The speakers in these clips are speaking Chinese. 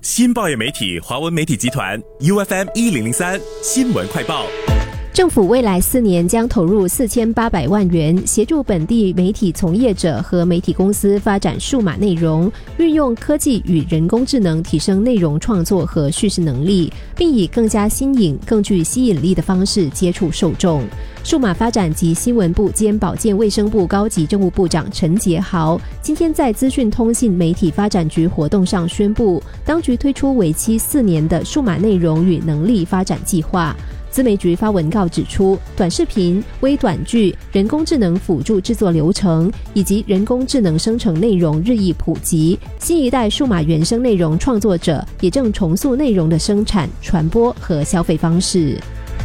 新报业媒体华文媒体集团 UFM1003 新闻快报。 政府未来4年将投入4800万元，协助本地媒体从业者和媒体公司发展数码内容，运用科技与人工智能提升内容创作和叙事能力，并以更加新颖、更具吸引力的方式接触受众。数码发展及新闻部兼保健卫生部高级政务部长陈杰豪今天在资讯通信媒体发展局活动上宣布，当局推出为期4年的数码内容与能力发展计划。资媒局发文告指出，短视频、微短剧、人工智能辅助制作流程以及人工智能生成内容日益普及，新一代数码原生内容创作者也正重塑内容的生产、传播和消费方式。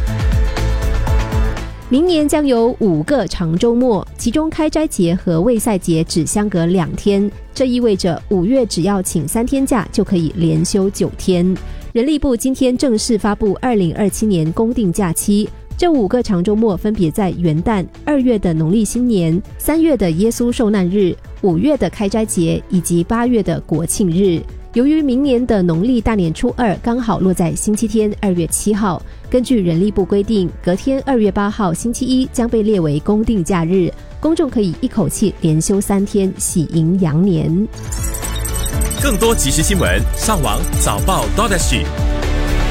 明年将有5个长周末，其中开斋节和卫赛节只相隔2天，这意味着5月只要请3天假就可以连休9天。人力部今天正式发布2027年公定假期，这5个长周末分别在元旦、2月的农历新年、3月的耶稣受难日、5月的开斋节以及8月的国庆日。由于明年的农历大年初2刚好落在星期天2月7号，根据人力部规定，隔天2月8号星期一将被列为公定假日，公众可以一口气连休3天，喜迎羊年。 更多即时新闻，上网早报 .SG。